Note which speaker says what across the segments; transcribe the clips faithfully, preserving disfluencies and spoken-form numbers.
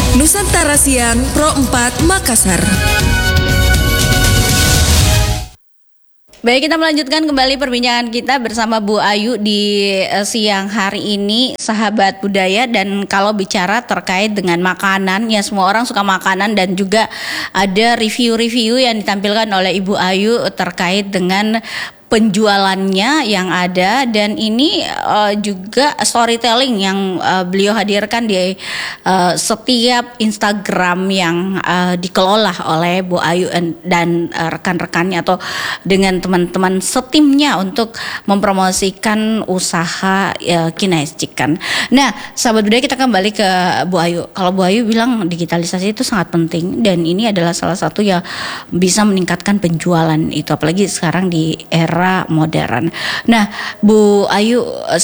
Speaker 1: Nusantara Siang Pro empat Makassar.
Speaker 2: Baik, kita melanjutkan kembali perbincangan kita bersama Bu Ayu di uh, siang hari ini, sahabat budaya. Dan kalau bicara terkait dengan makanan, ya semua orang suka makanan, dan juga ada review-review yang ditampilkan oleh Ibu Ayu terkait dengan penjualannya yang ada, dan ini uh, juga storytelling yang uh, beliau hadirkan di uh, setiap Instagram yang uh, dikelola oleh Bu Ayu dan uh, rekan-rekannya atau dengan teman-teman setimnya untuk mempromosikan usaha uh, Kinaes Chicken. Nah, sahabat budaya, kita kembali ke Bu Ayu. Kalau Bu Ayu bilang digitalisasi itu sangat penting, dan ini adalah salah satu yang bisa meningkatkan penjualan itu, apalagi sekarang di era modern. Nah, Bu Ayu,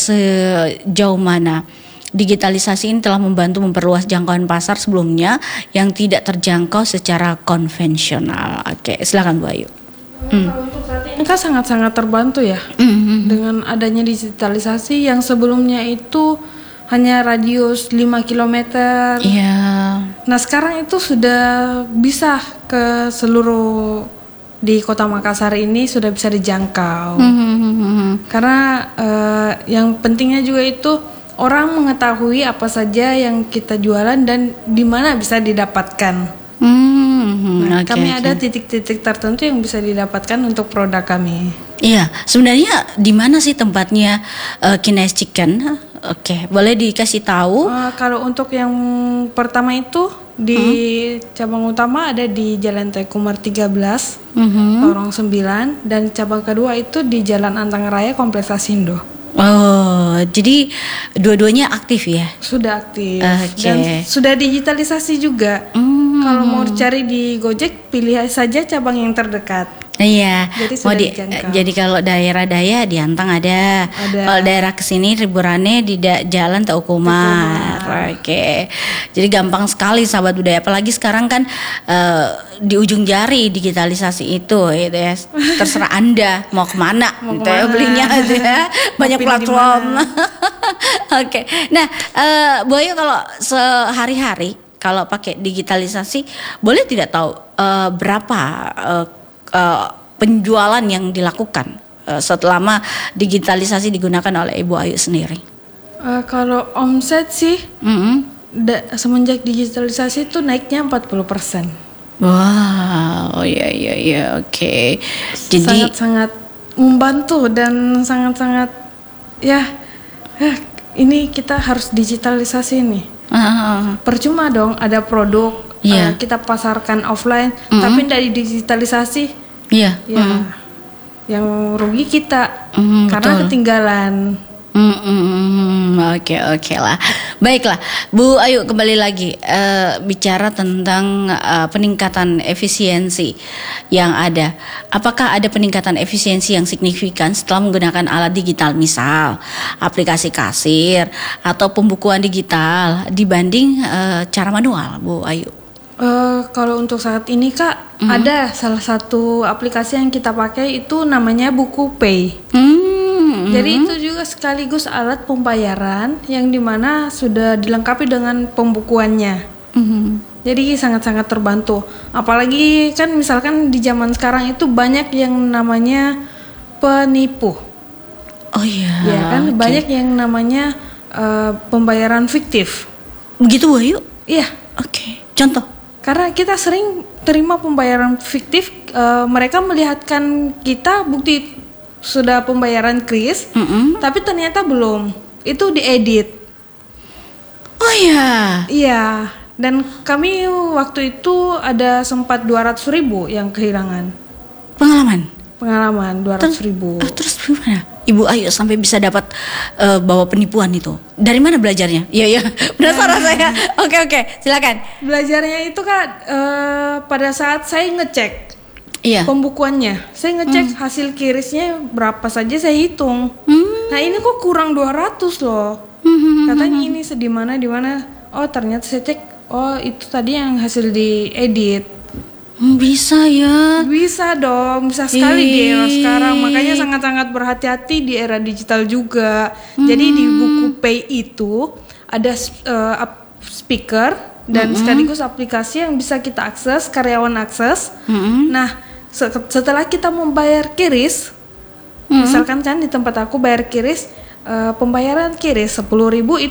Speaker 2: sejauh mana digitalisasi ini telah membantu memperluas jangkauan pasar sebelumnya yang tidak terjangkau secara konvensional? Oke, silakan Bu Ayu.
Speaker 3: Hmm. Kalau untuk saat ini kan sangat-sangat terbantu ya, mm-hmm. dengan adanya digitalisasi yang sebelumnya itu hanya radius lima kilometer.
Speaker 2: Iya. Yeah.
Speaker 3: Nah, sekarang itu sudah bisa ke seluruh di Kota Makassar ini sudah bisa dijangkau. Mm-hmm. Karena uh, yang pentingnya juga itu orang mengetahui apa saja yang kita jualan dan di mana bisa didapatkan. Mm-hmm. Nah, okay, kami okay. ada titik-titik tertentu yang bisa didapatkan untuk produk kami.
Speaker 2: Iya, sebenarnya di mana sih tempatnya uh, Kinaes Chicken? Oke, okay. boleh dikasih tahu?
Speaker 3: Uh, kalau untuk yang pertama itu di hmm? cabang utama ada di Jalan Tekumar tiga belas, hmm. Lorong sembilan, dan cabang kedua itu di Jalan Antang Raya Kompleks Asindo.
Speaker 2: Oh, jadi dua-duanya aktif ya?
Speaker 3: Sudah aktif.
Speaker 2: Okay.
Speaker 3: Dan sudah digitalisasi juga. Hmm. Kalau mau cari di Gojek, pilih saja cabang yang terdekat.
Speaker 2: Iya, jadi, mau di, jadi kalau daerah Daya di Antang ada, ada. Kalau daerah kesini Riburane di da, Jalan Teukumar. Oke, jadi gampang sekali sahabat budaya. Apalagi sekarang kan uh, di ujung jari digitalisasi itu, gitu ya. Terserah Anda mau kemana, mau gitu ya, belinya aja. Banyak platform. Oke, nah uh, Bu Ayu, kalau sehari-hari kalau pakai digitalisasi, boleh tidak tahu uh, berapa uh, Uh, penjualan yang dilakukan uh, setelah digitalisasi digunakan oleh Ibu Ayu sendiri?
Speaker 3: Uh, kalau omset sih, mm-hmm. da, semenjak digitalisasi itu naiknya empat puluh persen.
Speaker 2: Wow, oh iya iya iya, oke. Okay. Jadi
Speaker 3: sangat-sangat membantu dan sangat-sangat ya, eh, ini kita harus digitalisasi nih. Uh-huh. Percuma dong ada produk. Yeah. Uh, kita pasarkan offline, mm-hmm. tapi tidak digitalisasi,
Speaker 2: yeah.
Speaker 3: ya, mm-hmm. yang rugi kita,
Speaker 2: mm-hmm,
Speaker 3: karena betul. Ketinggalan.
Speaker 2: Mm-hmm. Oke oke lah, baiklah Bu Ayu, kembali lagi uh, bicara tentang uh, peningkatan efisiensi yang ada. Apakah ada peningkatan efisiensi yang signifikan setelah menggunakan alat digital, misal aplikasi kasir atau pembukuan digital dibanding uh, cara manual, Bu Ayu?
Speaker 3: Uh, kalau untuk saat ini Kak, mm-hmm. ada salah satu aplikasi yang kita pakai itu namanya BukuPay. Mm-hmm. Jadi itu juga sekaligus alat pembayaran yang dimana sudah dilengkapi dengan pembukuannya. Mm-hmm. Jadi sangat-sangat terbantu. Apalagi kan misalkan di zaman sekarang itu banyak yang namanya penipu.
Speaker 2: Oh iya.
Speaker 3: Ya kan, okay. banyak yang namanya uh, pembayaran fiktif.
Speaker 2: Begitu Bu Ayu?
Speaker 3: Iya.
Speaker 2: Oke. Okay. Contoh?
Speaker 3: Karena kita sering terima pembayaran fiktif, uh, mereka melihatkan kita bukti sudah pembayaran kris, mm-hmm. tapi ternyata belum, itu diedit.
Speaker 2: Oh iya.
Speaker 3: Iya, dan kami waktu itu ada sempat dua ratus ribu yang kehilangan.
Speaker 2: Pengalaman?
Speaker 3: Pengalaman dua ratus ribu.
Speaker 2: Ah, terus gimana Ibu Ayu sampai bisa dapat uh, bawa penipuan itu? Dari mana belajarnya? Iya iya, penasaran saya. Oke oke, silakan.
Speaker 3: Belajarnya itu Kak, uh, pada saat saya ngecek
Speaker 2: iya.
Speaker 3: pembukuannya, saya ngecek hmm. hasil kirisnya berapa saja, saya hitung. Hmm. Nah ini kok kurang dua ratus loh. Hmm. Katanya ini di mana di mana? Oh ternyata saya cek, oh itu tadi yang hasil diedit.
Speaker 2: Bisa ya?
Speaker 3: Bisa dong, bisa sekali Hii. Di era sekarang. Makanya sangat-sangat berhati-hati di era digital juga. Hmm. Jadi di BukuPay itu ada uh, speaker dan mm-hmm. sekaligus aplikasi yang bisa kita akses, karyawan akses. Mm-hmm. Nah, se- setelah kita membayar kiris, mm-hmm. misalkan kan di tempat aku bayar kiris, uh, pembayaran kiris sepuluh ribu itu